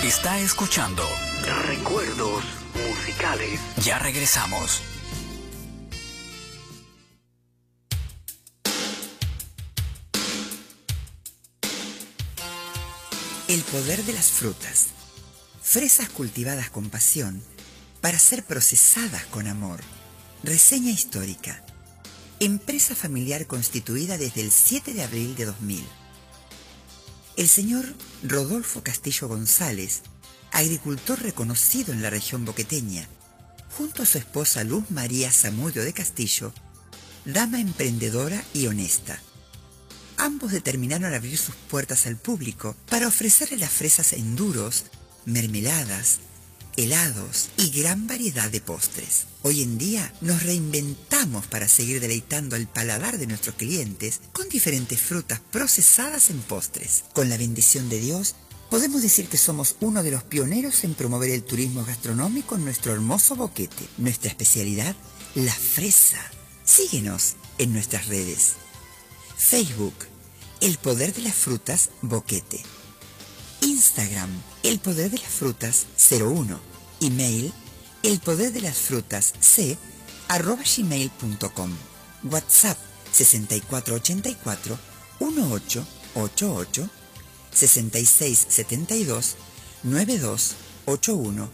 Está escuchando Recuerdos musicales. Ya regresamos. El poder de las frutas. Fresas cultivadas con pasión para ser procesadas con amor. Reseña histórica. Empresa familiar constituida desde el 7 de abril de 2000. El señor Rodolfo Castillo González, agricultor reconocido en la región boqueteña, junto a su esposa Luz María Zamudio de Castillo, dama emprendedora y honesta. Ambos determinaron abrir sus puertas al público para ofrecerle las fresas en duros, mermeladas, helados y gran variedad de postres. Hoy en día nos reinventamos para seguir deleitando el paladar de nuestros clientes con diferentes frutas procesadas en postres. Con la bendición de Dios, podemos decir que somos uno de los pioneros en promover el turismo gastronómico en nuestro hermoso boquete. Nuestra especialidad, la fresa. Síguenos en nuestras redes. Facebook, El Poder de las Frutas Boquete. Instagram, El Poder de las Frutas 01. Email, elpoderdelasfrutasc@gmail.com. WhatsApp 6484-1888, 6672-9281,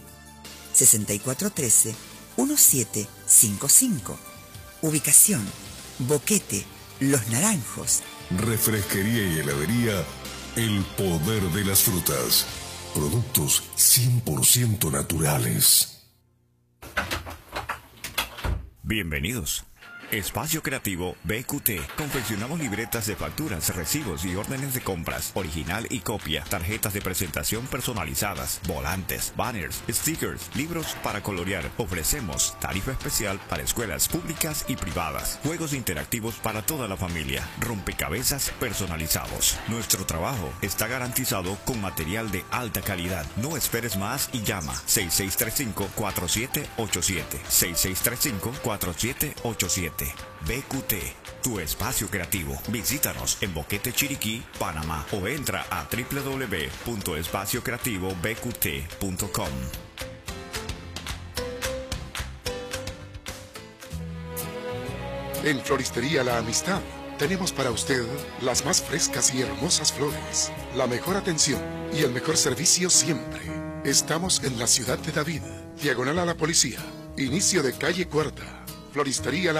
6413-1755. Ubicación, Boquete, Los Naranjos. Refresquería y heladería El Poder de las Frutas. Productos 100% naturales. Bienvenidos. Espacio Creativo BQT. Confeccionamos libretas de facturas, recibos y órdenes de compras, original y copia, tarjetas de presentación personalizadas, volantes, banners, stickers, libros para colorear. Ofrecemos tarifa especial para escuelas públicas y privadas, juegos interactivos para toda la familia, rompecabezas personalizados. Nuestro trabajo está garantizado con material de alta calidad. No esperes más y llama 6635-4787. 6635-4787. BQT, tu espacio creativo. Visítanos en Boquete, Chiriquí, Panamá, o entra a www.espaciocreativobqt.com. En Floristería La Amistad tenemos para usted las más frescas y hermosas flores, la mejor atención y el mejor servicio siempre. Estamos en la ciudad de David, diagonal a la policía, inicio de calle Cuarta. Floristería La